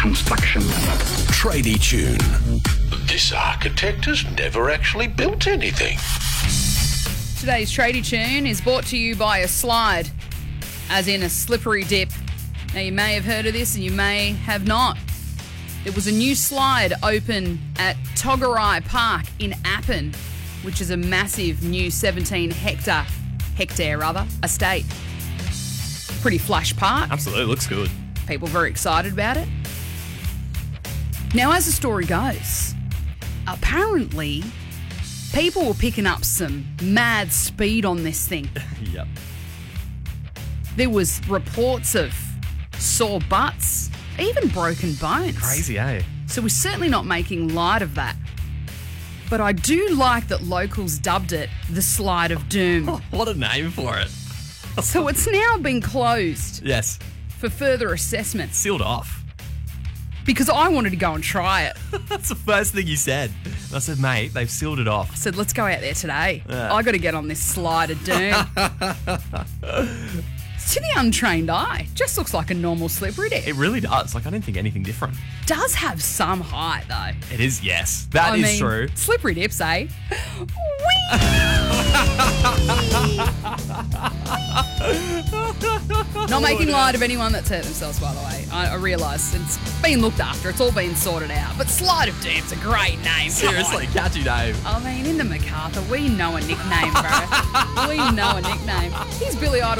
construction. Tradie Tune. This architect has never actually built anything. Today's Tradie Tune is brought to you by a slide, as in a slippery dip. Now, you may have heard of this and you may have not. There was a new slide open at Togarai Park in Appin, which is a massive new 17-hectare estate. Pretty flush park. Absolutely, looks good. People very excited about it. Now, as the story goes, apparently people were picking up some mad speed on this thing. Yep. There was reports of sore butts, even broken bones. Crazy, eh? So we're certainly not making light of that. But I do like that locals dubbed it the Slide of Doom. What a name for it. So it's now been closed Yes. for further assessment Sealed off. because I wanted to go and try it. That's the first thing you said. And I said, mate, they've sealed it off. I said, let's go out there today. Yeah. I got to get on this Slide of Doom. To the untrained eye, just looks like a normal slippery dip. It really does. Like, I didn't think anything different. Does have some height though. It is, yes. That I is mean, true. Slippery dips, eh? Not making light of anyone that's hurt themselves, by the way. I realise it's been looked after. It's all been sorted out. But Slide of Doom's a great name. Come Seriously, on. catchy name. I mean, in the MacArthur, we know a nickname, bro. We know a nickname. Here's Billy Idol.